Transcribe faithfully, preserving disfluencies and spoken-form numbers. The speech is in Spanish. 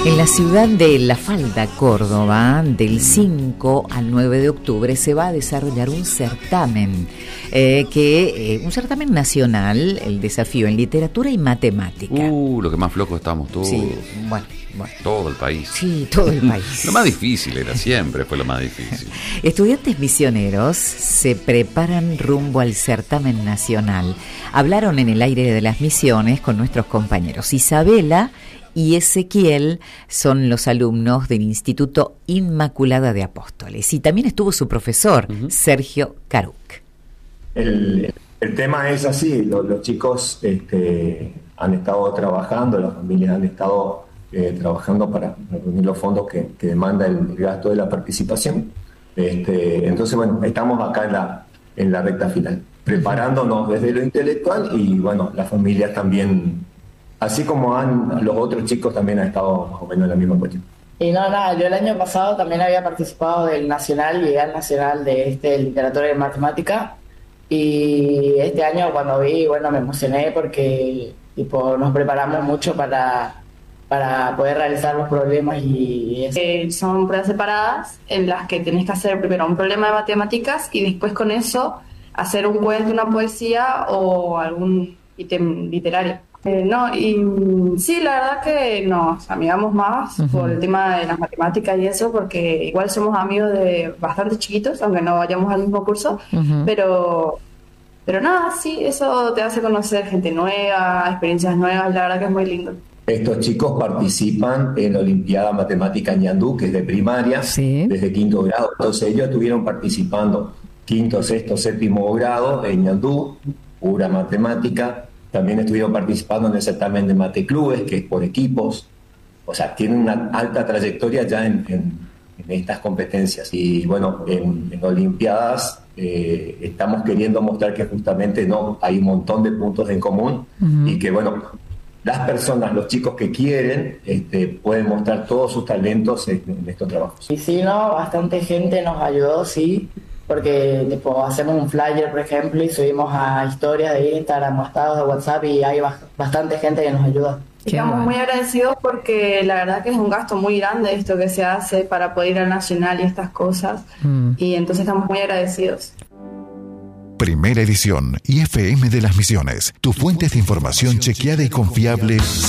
En la ciudad de La Falda, Córdoba, del cinco al nueve de octubre se va a desarrollar un certamen, eh, que eh, un certamen nacional, el desafío en literatura y matemática. Uh, lo que más flojo estamos todos. Sí, bueno, bueno. Todo el país. Sí, todo el país. Lo más difícil era, siempre fue lo más difícil. Estudiantes misioneros se preparan rumbo al certamen nacional. Hablaron en el aire de las misiones con nuestros compañeros. Isabela y Ezequiel son los alumnos del Instituto Inmaculada de Apóstoles. Y también estuvo su profesor, uh-huh. Sergio Caruc. El, el tema es así, los, los chicos este, han estado trabajando, las familias han estado eh, trabajando para reunir los fondos que, que demanda el, el gasto de la participación. Este, entonces, bueno, estamos acá en la, en la recta final, preparándonos desde lo intelectual y, bueno, las familias también. Así como han, los otros chicos también han estado más o menos en la misma cuestión. Y no, nada, yo el año pasado también había participado del Nacional, llegué al Nacional de este Literatura y Matemática. Y este año cuando vi, bueno, me emocioné porque tipo, nos preparamos mucho para, para poder realizar los problemas y eso. Eh, son pruebas separadas en las que tenés que hacer primero un problema de matemáticas y después con eso hacer un cuento, una poesía o algún ítem literario. Eh, no, y sí, la verdad que nos amigamos más uh-huh. por el tema de las matemáticas y eso, porque igual somos amigos de bastante chiquitos, aunque no vayamos al mismo curso, uh-huh. pero pero nada, sí, eso te hace conocer gente nueva, experiencias nuevas, la verdad que es muy lindo. Estos chicos participan en la Olimpiada Matemática Ñandú, que es de primaria, sí. desde quinto grado, entonces ellos estuvieron participando quinto, sexto, séptimo grado en Ñandú, pura matemática. También estuvieron participando en el certamen de Mateclubes, que es por equipos. O sea, tienen una alta trayectoria ya en, en, en estas competencias. Y bueno, en, en Olimpiadas eh, estamos queriendo mostrar que justamente no hay un montón de puntos en común uh-huh. y que bueno, las personas, los chicos que quieren, este, pueden mostrar todos sus talentos en, en estos trabajos. Y sí, no, bastante gente nos ayudó, sí. Porque tipo, hacemos un flyer, por ejemplo, y subimos a historias de Instagram o estados de WhatsApp y hay bastante gente que nos ayuda. Estamos muy agradecidos porque la verdad que es un gasto muy grande esto que se hace para poder ir al Nacional y estas cosas. Mm. Y entonces estamos muy agradecidos. Primera edición I F M de las Misiones. Tu fuente de información chequeada y confiable